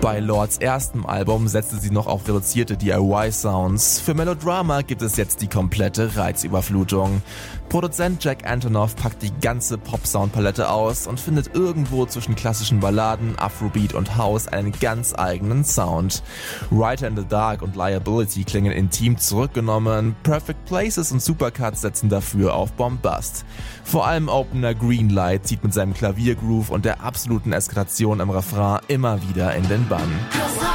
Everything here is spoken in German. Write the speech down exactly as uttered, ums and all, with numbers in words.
Bei Lords erstem Album setzte sie noch auf reduzierte D I Y-Sounds. Für Melodrama gibt es jetzt die komplette Reizüberflutung. Produzent Jack Antonoff packt die ganze Pop-Sound-Palette aus und findet irgendwo zwischen klassischen Balladen, Afrobeat und House einen ganz eigenen Sound. Writer in the Dark und Liability klingen intim zurückgenommen, Perfect Places und Supercuts setzen dafür auf Bombast. Vor allem Opener Greenlight zieht mit seinem Klaviergroove und der absoluten Eskalation im Refrain immer wieder in den Bann.